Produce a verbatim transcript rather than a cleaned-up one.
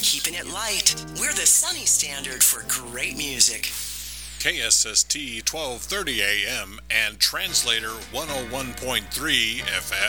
keeping it light. We're the Sunny Standard for great music. K S S T twelve thirty A M and Translator one oh one point three F